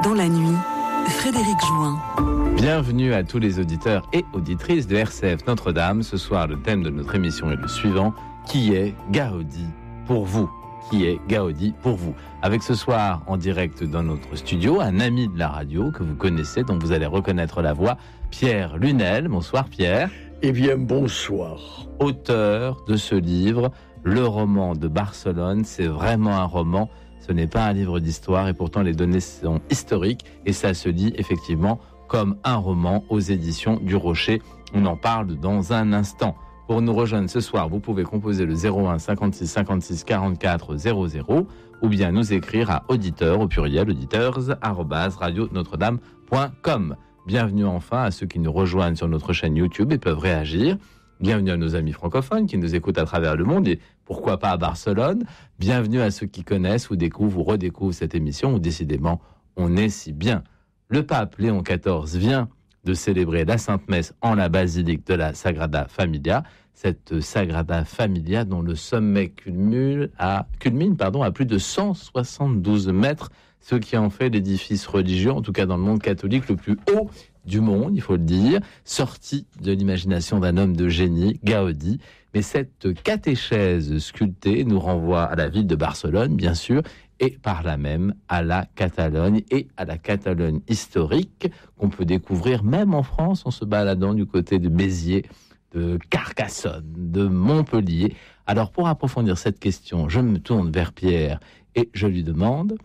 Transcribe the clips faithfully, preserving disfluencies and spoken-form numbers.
Dans la nuit, Frédéric Join. Bienvenue à tous les auditeurs et auditrices de R C F Notre-Dame. Ce soir, le thème de notre émission est le suivant. Qui est Gaudi pour vous ? Qui est Gaudi pour vous ? Avec ce soir, en direct dans notre studio, un ami de la radio que vous connaissez, dont vous allez reconnaître la voix, Pierre Lunel. Bonsoir Pierre. Eh bien, bonsoir. Auteur de ce livre, Le roman de Barcelone. C'est vraiment un roman, ce n'est pas un livre d'histoire et pourtant les données sont historiques et ça se lit effectivement comme un roman aux éditions du Rocher. On en parle dans un instant. Pour nous rejoindre ce soir, vous pouvez composer le zéro un cinquante-six cinquante-six quarante-quatre zéro zéro ou bien nous écrire à auditeur au pluriel auditeurs arobase radio notre dame point com. Bienvenue enfin à ceux qui nous rejoignent sur notre chaîne YouTube et peuvent réagir. Bienvenue à nos amis francophones qui nous écoutent à travers le monde et pourquoi pas à Barcelone. Bienvenue à ceux qui connaissent ou découvrent ou redécouvrent cette émission où décidément on est si bien. Le pape Léon quatorze vient de célébrer la Sainte Messe en la basilique de la Sagrada Familia. Cette Sagrada Familia dont le sommet culmine à, culmine, pardon, à plus de cent soixante-douze mètres, ce qui en fait l'édifice religieux, en tout cas dans le monde catholique, le plus haut du monde, il faut le dire, sorti de l'imagination d'un homme de génie, Gaudi. Mais cette catéchèse sculptée nous renvoie à la ville de Barcelone, bien sûr, et par là même à la Catalogne et à la Catalogne historique qu'on peut découvrir même en France en se baladant du côté de Béziers, de Carcassonne, de Montpellier. Alors pour approfondir cette question, je me tourne vers Pierre et je lui demande,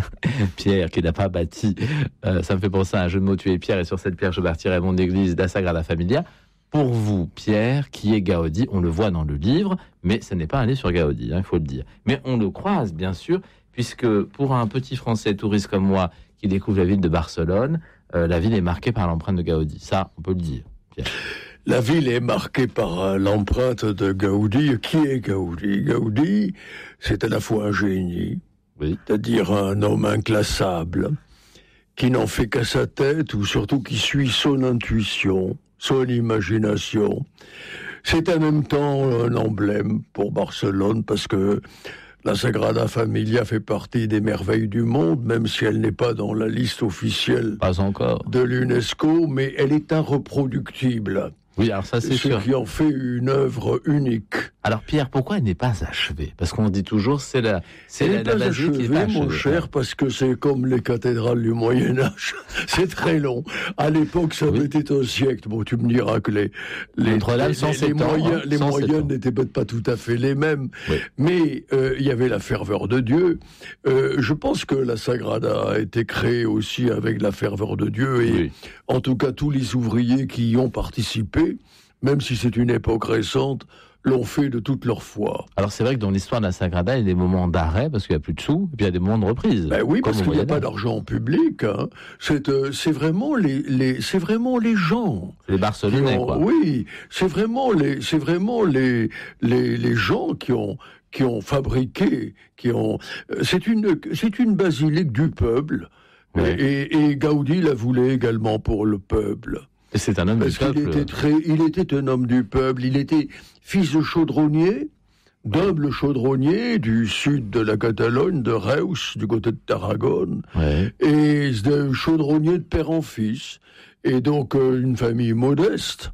Pierre qui n'a pas bâti, euh, ça me fait penser à un jeu de mots, tu es Pierre et sur cette pierre je bâtirai mon église, la Sagrada Familia. Pour vous, Pierre, qui est Gaudi, on le voit dans le livre, mais ce n'est pas un livre sur Gaudi, hein, il faut le dire. Mais on le croise bien sûr, puisque pour un petit Français touriste comme moi qui découvre la ville de Barcelone, euh, la ville est marquée par l'empreinte de Gaudi. Ça, on peut le dire, Pierre. La ville est marquée par euh, l'empreinte de Gaudi. Qui est Gaudi ? Gaudi, c'est à la fois un génie, oui. C'est-à-dire un homme inclassable, qui n'en fait qu'à sa tête, ou surtout qui suit son intuition, son imagination. C'est en même temps un emblème pour Barcelone, parce que la Sagrada Familia fait partie des merveilles du monde, même si elle n'est pas dans la liste officielle pas encore. de l'UNESCO, mais elle est irreproductible. Oui, alors ça c'est Ce sûr. qui en fait une œuvre unique. Alors Pierre, pourquoi elle n'est pas achevée ? Parce qu'on dit toujours c'est la c'est elle la, n'est la pas basilique achevée, qui est pas mon achevée. cher, parce que c'est comme les cathédrales du Moyen-Âge. C'est très long. À l'époque, ça oui. avait été un siècle. Bon, tu me diras que les les, Notre-Dame, les, les, les moyens, hein, les moyens n'étaient peut-être pas tout à fait les mêmes. Oui. Mais euh, il y avait la ferveur de Dieu. Euh, je pense que la Sagrada a été créée aussi avec la ferveur de Dieu et oui. en tout cas tous les ouvriers qui y ont participé, même si c'est une époque récente, l'ont fait de toute leur foi. Alors c'est vrai que dans l'histoire de la Sagrada, il y a des moments d'arrêt parce qu'il n'y a plus de sous, et puis il y a des moments de reprise. Ben oui, parce qu'il n'y a pas d'argent public. Hein. C'est, euh, c'est vraiment les, les, c'est vraiment les gens. Les Barcelonais, ont, quoi. Oui, c'est vraiment les, c'est vraiment les, les, les gens qui ont, qui ont fabriqué, qui ont. C'est une, c'est une basilique du peuple. Oui. Et, et Gaudi la voulait également pour le peuple. Et c'est un homme Parce du peuple. Qu'il était très, il était un homme du peuple. Il était fils de chaudronnier, d'humble chaudronnier du sud de la Catalogne, de Reus, du côté de Tarragone, ouais. et de chaudronnier de père en fils. Et donc euh, une famille modeste.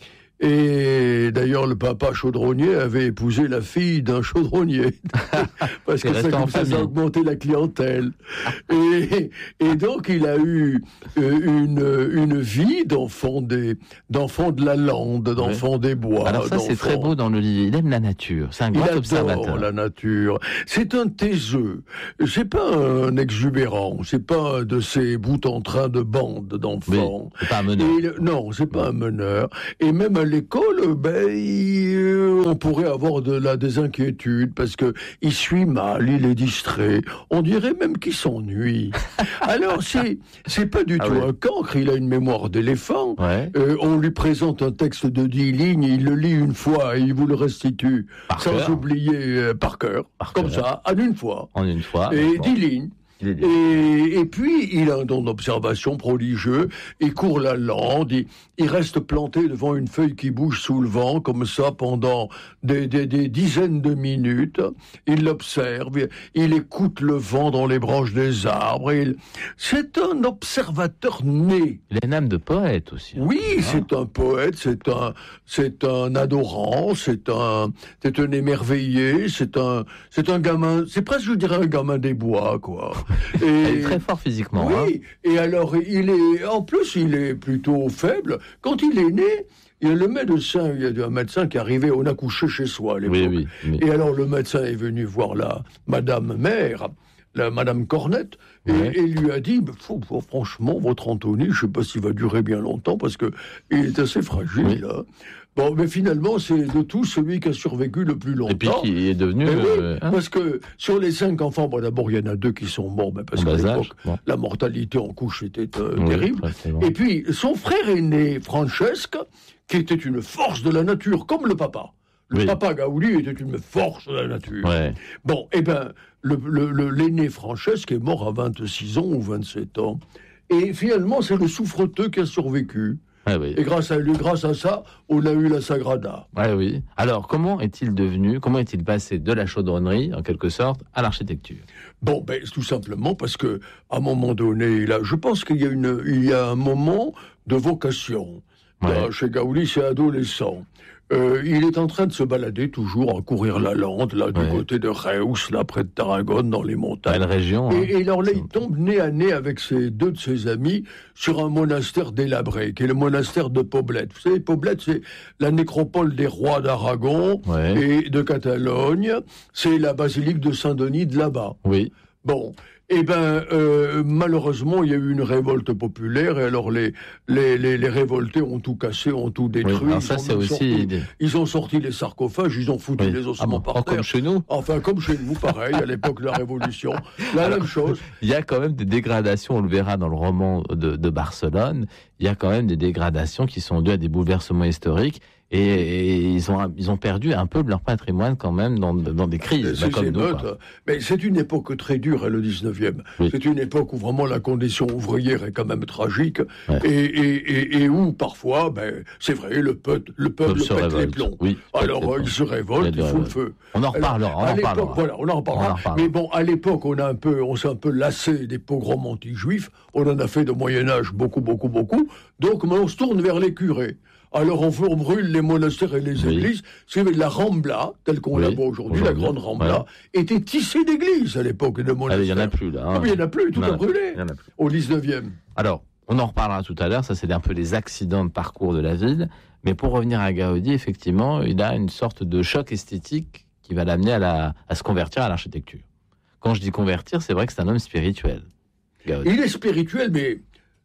Et d'ailleurs, le papa chaudronnier avait épousé la fille d'un chaudronnier. Parce que ça, comme ça, ça a augmenté la clientèle. Et, et donc, il a eu euh, une, une vie d'enfant, des, d'enfant de la lande, d'enfant ouais. des bois. Alors ça, d'enfant. C'est très beau dans le livre. Il aime la nature. C'est un grand il observateur. Il adore la nature. C'est un taiseux. C'est pas un exubérant. C'est pas de ces bouts en train de bande d'enfants. Oui, c'est pas un meneur. Et, non, c'est pas un meneur. Et même à l'école, ben, il, on pourrait avoir de la des inquiétudes parce que il suit mal, il est distrait. On dirait même qu'il s'ennuie. Alors c'est c'est pas du ah tout ouais. un cancre. Il a une mémoire d'éléphant. Ouais. Euh, on lui présente un texte de dix lignes, il le lit une fois et il vous le restitue par sans cœur. oublier euh, par cœur, par comme cœur. ça, en une fois. En une fois. Et bon. dix lignes. Et, et puis, il a un don d'observation prodigieux, il court la lande, il, il reste planté devant une feuille qui bouge sous le vent, comme ça, pendant des, des, des dizaines de minutes. Il l'observe, il écoute le vent dans les branches des arbres. Il... C'est un observateur né. Il a une âme de poète aussi. Hein. Oui, ah. c'est un poète, c'est un, c'est un adorant, c'est un, c'est un émerveillé, c'est un, c'est un gamin, c'est presque, je dirais, un gamin des bois, quoi. Et, il est très fort physiquement. Oui, hein. et alors, il est, en plus, il est plutôt faible. Quand il est né, il y a le médecin, il y a un médecin qui est arrivé, on a couché chez soi à l'époque. Oui, oui, oui. Et alors, le médecin est venu voir la Madame Mère, la Madame Cornette, et, ouais. et lui a dit, faut, faut, franchement, votre Anthony, je ne sais pas s'il va durer bien longtemps, parce que il est assez fragile, oui. là. Bon, mais finalement, c'est de tous celui qui a survécu le plus longtemps. Et puis qui est devenu... Euh, oui, hein parce que sur les cinq enfants, bon, d'abord, il y en a deux qui sont morts, ben, parce qu'à l'époque, bon. la mortalité en couche était euh, oui, terrible. Bon. Et puis, son frère aîné, Francesca, qui était une force de la nature, comme le papa. Le oui. papa Gaudi était une force de la nature. Ouais. Bon, eh bien, le, le, le, l'aîné Francesca est mort à vingt-six ans ou vingt-sept ans. Et finalement, c'est le souffreteux qui a survécu. Ah oui. Et grâce à lui, grâce à ça, on a eu la Sagrada. Ah oui. Alors, comment est-il devenu, comment est-il passé de la chaudronnerie, en quelque sorte, à l'architecture ? Bon, ben, tout simplement parce que, à un moment donné, il a, je pense qu'il y a une, il y a un moment de vocation. Ouais. Là, chez Gaudi, c'est adolescent. Euh, il est en train de se balader toujours, à courir la lande, là, du ouais. côté de Reus, là, près de Tarragone, dans les montagnes. Belle région. Et, hein. et alors là, il tombe nez à nez avec ses, deux de ses amis sur un monastère délabré, qui est le monastère de Poblet. Vous savez, Poblet, c'est la nécropole des rois d'Aragon ouais. et de Catalogne. C'est la basilique de Saint-Denis de là-bas. Oui. Bon. Eh ben, euh, malheureusement, il y a eu une révolte populaire, et alors les les les, les révoltés ont tout cassé, ont tout détruit. Oui, alors ça, ils, c'est ont aussi... sorti, ils ont sorti les sarcophages, ils ont foutu oui. les ossements ah bon, par terre. Comme chez nous. Enfin, comme chez nous, pareil, à l'époque de la Révolution, la alors, même chose. Il y a quand même des dégradations, on le verra dans le roman de, de Barcelone, il y a quand même des dégradations qui sont dues à des bouleversements historiques. Et, et ils ont ils ont perdu un peu de leur patrimoine quand même dans dans des crises. C'est, comme c'est nous, notre, mais c'est une époque très dure, hein, le dix-neuvième. Oui. C'est une époque où vraiment la condition ouvrière est quand même tragique ouais. et, et, et, et où parfois, ben c'est vrai, le peuple le peuple pète révolte. les plombs. Oui, alors euh, il se révolte, il, il fout le feu. On en reparlera. On en reparlera. Voilà, on en reparlera. On en reparlera. Mais bon, à l'époque, on a un peu, on s'est un peu lassé des pogroms anti-juifs. On en a fait de Moyen Âge beaucoup, beaucoup, beaucoup. Donc, on se tourne vers les curés. Alors on, on brûle les monastères et les oui. églises. C'est la Rambla, telle qu'on oui. la voit aujourd'hui, aujourd'hui, la grande Rambla, ouais. était tissée d'églises à l'époque de monastères. Il n'y en a plus là. Hein. Il n'y en a plus, tout a brûlé au dix-neuvième. Alors, on en reparlera tout à l'heure, ça c'est un peu les accidents de parcours de la ville. Mais pour revenir à Gaudi, effectivement, il a une sorte de choc esthétique qui va l'amener à, la, à se convertir à l'architecture. Quand je dis convertir, c'est vrai que c'est un homme spirituel. Gaudi. Il est spirituel, mais...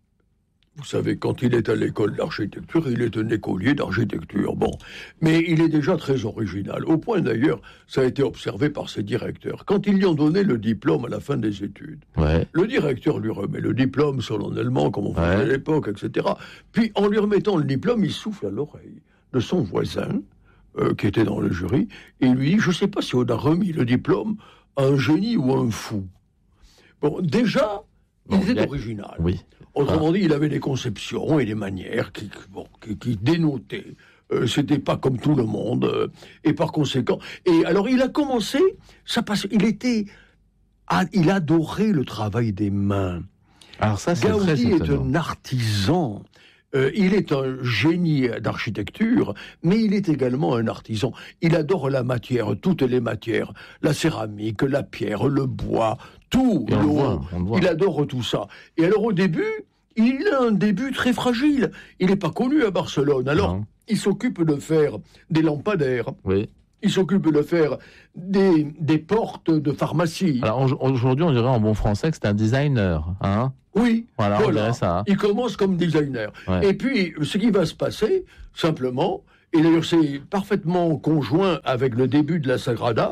Vous savez, quand il est à l'école d'architecture, il est un écolier d'architecture. Bon, mais il est déjà très original. Au point d'ailleurs, ça a été observé par ses directeurs. Quand ils lui ont donné le diplôme à la fin des études, ouais. le directeur lui remet le diplôme solennellement, comme on faisait ouais. à l'époque, et cetera. Puis, en lui remettant le diplôme, il souffle à l'oreille de son voisin, euh, qui était dans le jury, et il lui dit, je ne sais pas si on a remis le diplôme à un génie ou à un fou. Bon, déjà, il bon, était a... original. Oui. Autrement ah. dit, il avait des conceptions et des manières qui, bon, qui, qui dénotaient. Euh, c'était pas comme tout le monde. Euh, et par conséquent... Et alors, il a commencé... Ça passe, il était... Ah, il adorait le travail des mains. Alors ça, c'est Gaudi très est un artisan. Euh, il est un génie d'architecture, mais il est également un artisan. Il adore la matière, toutes les matières. La céramique, la pierre, le bois... Tout, l'eau, il adore tout ça. Et alors au début, il a un début très fragile. Il n'est pas connu à Barcelone. Alors, non. il s'occupe de faire des lampadaires. Oui. Il s'occupe de faire des, des portes de pharmacie. Alors aujourd'hui, on dirait en bon français que c'est un designer, hein ? Oui, voilà, voilà. On dirait ça. Il commence comme designer. Ouais. Et puis, ce qui va se passer, simplement, et d'ailleurs c'est parfaitement conjoint avec le début de la Sagrada,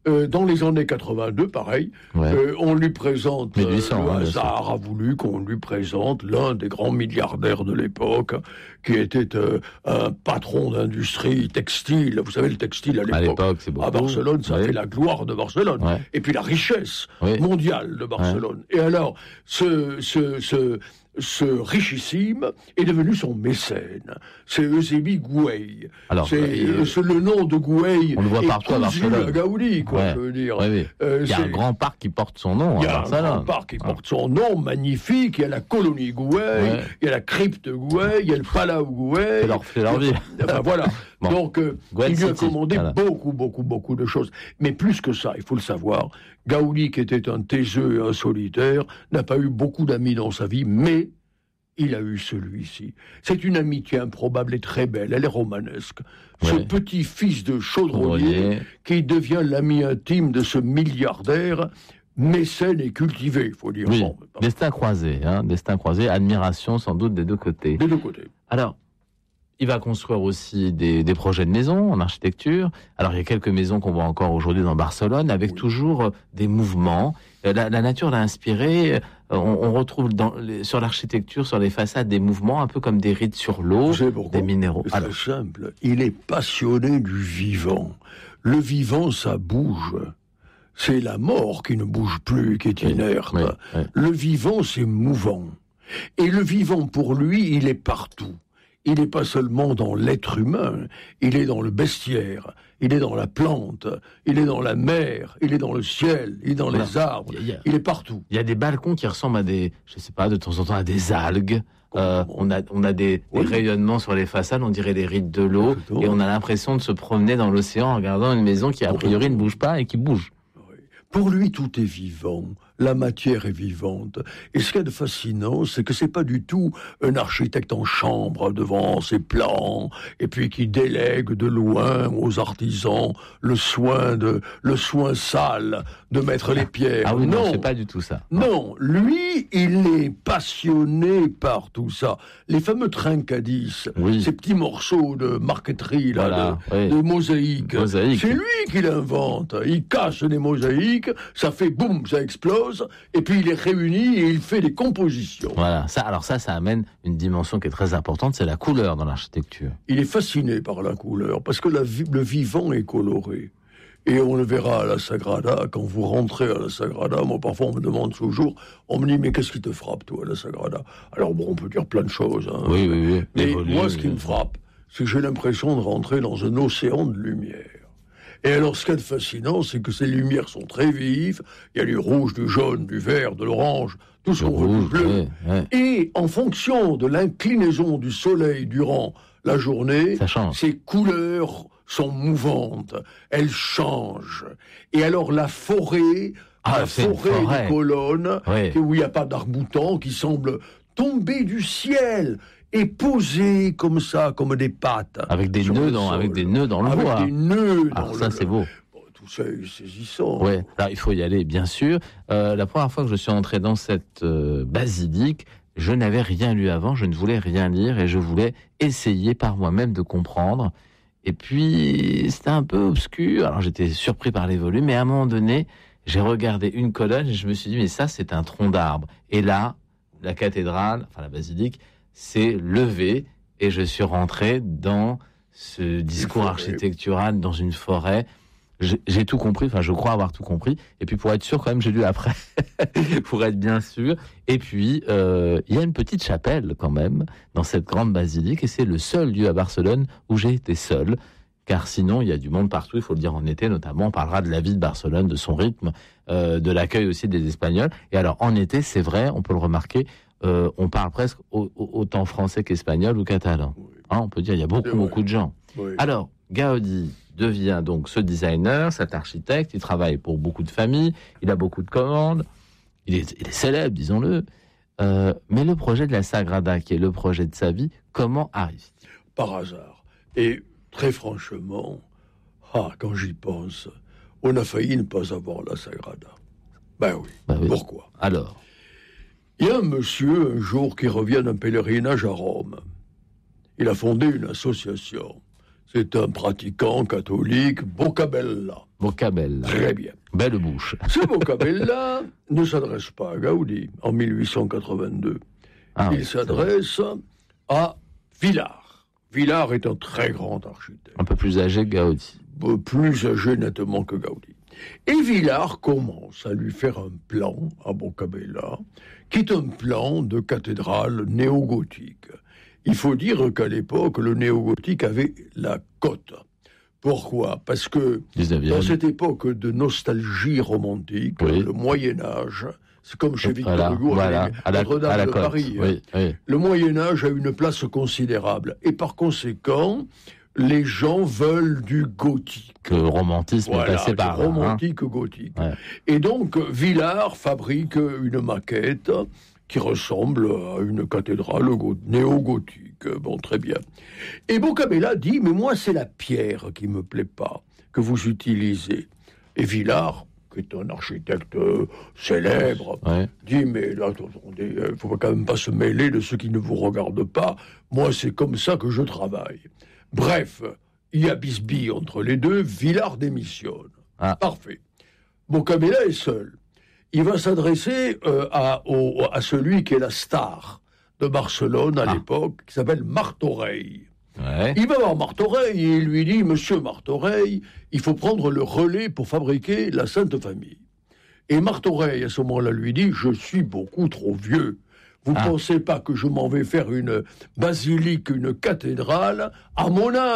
Euh, dans les années quatre-vingt-deux, pareil, ouais. euh, on lui présente, mille huit cents, euh, le hasard a voulu qu'on lui présente l'un des grands milliardaires de l'époque, qui était euh, un patron d'industrie textile. Vous savez, le textile à l'époque, à, l'époque, c'est beaucoup. à Barcelone, ça oui. fait la gloire de Barcelone. Ouais. Et puis la richesse oui. mondiale de Barcelone. Ouais. Et alors, ce... ce, ce Ce richissime est devenu son mécène. C'est Eusébie Gouey. Alors, c'est, euh, c'est le nom de Gouey. On le voit partout à Barcelone. À Gaudi, quoi, ouais. je veux dire. Ouais, oui. Euh, il y a un grand parc qui porte son nom. Il y a un grand parc qui porte son nom, magnifique. Il y a la colonie Gouey, ouais. il y a la crypte Gouey, il y a le Palau Gouey. C'est leur, c'est leur ville. Enfin, voilà. Bon. Donc, euh, il lui a commandé voilà. beaucoup, beaucoup, beaucoup de choses. Mais plus que ça, il faut le savoir, Gaudi, qui était un taiseux et un solitaire, n'a pas eu beaucoup d'amis dans sa vie, mais il a eu celui-ci. C'est une amitié improbable et très belle, elle est romanesque. Ouais. Ce petit-fils de chaudronnier qui devient l'ami intime de ce milliardaire, mécène et cultivé, il faut dire. Oui. Bon, destin croisé, hein, destin croisé, admiration sans doute des deux côtés. Des deux côtés. Alors, il va construire aussi des, des projets de maisons en architecture. Alors, il y a quelques maisons qu'on voit encore aujourd'hui dans Barcelone, avec oui. toujours des mouvements. La, la nature l'a inspiré. On, on retrouve dans les, sur l'architecture, sur les façades, des mouvements un peu comme des rides sur l'eau, des minéraux. C'est très simple. Il est passionné du vivant. Le vivant, ça bouge. C'est la mort qui ne bouge plus, qui est inerte. Oui, oui, oui. Le vivant, c'est mouvant. Et le vivant, pour lui, il est partout. Il n'est pas seulement dans l'être humain, il est dans le bestiaire, il est dans la plante, il est dans la mer, il est dans le ciel, il est dans voilà. les arbres, il, y a, il est partout. Il y a des balcons qui ressemblent à des, je sais pas, de temps en temps à des algues. Euh, on a, on a des, oui. des rayonnements sur les façades, on dirait des rides de l'eau, et on a l'impression de se promener dans l'océan en regardant une maison qui a priori ne bouge pas et qui bouge. Oui. Pour lui, tout est vivant. La matière est vivante. Et ce qu'il y a de fascinant, c'est que c'est pas du tout un architecte en chambre devant ses plans, et puis qui délègue de loin aux artisans le soin de, le soin sale de mettre les pierres. Ah oui, non, non c'est pas du tout ça. Non, lui, il est passionné par tout ça. Les fameux trincadis, oui. ces petits morceaux de marqueterie, là, voilà, de, oui. de mosaïque, mosaïque, c'est lui qui l'invente. Il casse les mosaïques, ça fait boum, ça explose, et puis il les réunit et il fait des compositions. Voilà, ça, alors ça, ça amène une dimension qui est très importante, c'est la couleur dans l'architecture. Il est fasciné par la couleur, parce que la, le vivant est coloré. Et on le verra à la Sagrada, quand vous rentrez à la Sagrada, moi parfois on me demande toujours, on me dit, mais qu'est-ce qui te frappe toi à la Sagrada? Alors bon, on peut dire plein de choses. Hein, oui, oui, oui. Mais Évolue, moi, ce qui oui. me frappe, c'est que j'ai l'impression de rentrer dans un océan de lumière. Et alors, ce qui est fascinant, c'est que ces lumières sont très vives. Il y a du rouge, du jaune, du vert, de l'orange, tout ce qu'on veut, du bleu. Ouais, ouais. Et en fonction de l'inclinaison du soleil durant la journée, ces couleurs sont mouvantes. Elles changent. Et alors, la forêt, ah, la forêt, forêt des colonnes, ouais. où il n'y a pas d'arc-boutant, qui semble tomber du ciel et posé comme ça, comme des pattes. Avec des nœuds dans, avec des nœuds dans le avec bois. Avec des nœuds dans Alors le ça, c'est beau. Bon, tout ça est saisissant. Ouais. Alors, il faut y aller, bien sûr. Euh, la première fois que je suis entré dans cette euh, basilique, je n'avais rien lu avant, je ne voulais rien lire et je voulais essayer par moi-même de comprendre. Et puis, c'était un peu obscur. Alors, j'étais surpris par les volumes, mais à un moment donné, j'ai regardé une colonne et je me suis dit, mais ça, c'est un tronc d'arbre. Et là, la cathédrale, enfin la basilique, s'est levée et je suis rentré dans ce discours architectural dans une forêt. J'ai, j'ai tout compris, enfin je crois avoir tout compris. Et puis pour être sûr, quand même, j'ai lu après, pour être bien sûr. Et puis, euh, il y a une petite chapelle quand même dans cette grande basilique et c'est le seul lieu à Barcelone où j'ai été seul. Car sinon, il y a du monde partout, il faut le dire en été notamment. On parlera de la vie de Barcelone, de son rythme, euh, de l'accueil aussi des Espagnols. Et alors, en été, c'est vrai, on peut le remarquer, euh, on parle presque au, au, autant français qu'espagnol ou catalan. Oui. Hein, on peut dire, il y a beaucoup, beaucoup de gens. Oui. Alors, Gaudi devient donc ce designer, cet architecte, il travaille pour beaucoup de familles, il a beaucoup de commandes, il est, il est célèbre, disons-le. Euh, mais le projet de la Sagrada, qui est le projet de sa vie, comment arrive-t-il ? Par hasard. Et très franchement, ah, quand j'y pense, on a failli ne pas avoir la Sagrada. Ben oui. Ben oui. Pourquoi ? Alors ? Il y a un monsieur, un jour, qui revient d'un pèlerinage à Rome. Il a fondé une association. C'est un pratiquant catholique, Boccabella. Boccabella. Très bien. Belle bouche. Ce Boccabella ne s'adresse pas à Gaudi en mille huit cent quatre-vingt-deux. Ah, Il oui, s'adresse à Villars. Villars est un très grand architecte. Un peu plus âgé que Gaudi. Plus âgé nettement que Gaudi. Et Villars commence à lui faire un plan à Boccabella, qui est un plan de cathédrale néo-gothique. Il faut dire qu'à l'époque, le néo-gothique avait la cote. Pourquoi ? Parce que dix-neuvième. Dans cette époque de nostalgie romantique, oui. le Moyen-Âge, c'est comme chez Victor voilà, Hugo, voilà, à la, Notre-Dame à la de côte. Paris. Oui, oui. Le Moyen-Âge a une place considérable. Et par conséquent, les gens veulent du gothique. Le romantisme voilà, est passé par là. Romantique hein. gothique. Ouais. Et donc, Villars fabrique une maquette qui ressemble à une cathédrale néo-gothique. Bon, très bien. Et Boccabella dit, mais moi, c'est la pierre qui me plaît pas, que vous utilisez. Et Villars, qui est un architecte célèbre, ouais. dit, mais là, attendez, il ne faut quand même pas se mêler de ceux qui ne vous regardent pas. Moi, c'est comme ça que je travaille. Bref, il y a bisbille entre les deux, Villars démissionne. Ah. Parfait. Boccabella est seul. Il va s'adresser euh, à, au, à celui qui est la star de Barcelone à ah. l'époque, qui s'appelle Martorell. Ouais. Il va voir Martorell et il lui dit, Monsieur Martorell, il faut prendre le relais pour fabriquer la Sainte Famille. Et Martorell, à ce moment-là, lui dit, je suis beaucoup trop vieux. Vous ne ah. pensez pas que je m'en vais faire une basilique, une cathédrale à mon âge ?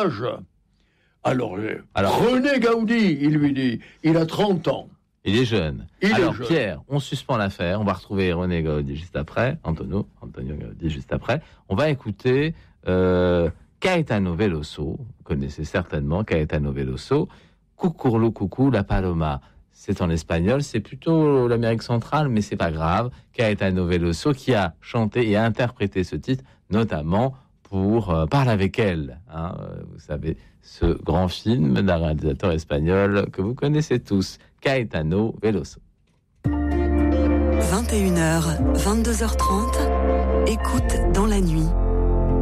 Alors, Alors René Gaudi, il lui dit, il a trente ans. Il est jeune. Il Alors, est jeune. Pierre, on suspend l'affaire. On va retrouver René Gaudi juste après. Antonio, Antonio Gaudi juste après. On va écouter euh, Caetano Veloso. Vous connaissez certainement Caetano Veloso. Cucurlu Cucú la Paloma. C'est en espagnol. C'est plutôt l'Amérique centrale, mais c'est pas grave. Caetano Veloso qui a chanté et a interprété ce titre, notamment pour euh, Parle avec elle. Hein, vous savez, ce grand film d'un réalisateur espagnol que vous connaissez tous. Caetano Veloso. vingt et une heures, vingt-deux heures trente, écoute dans la nuit.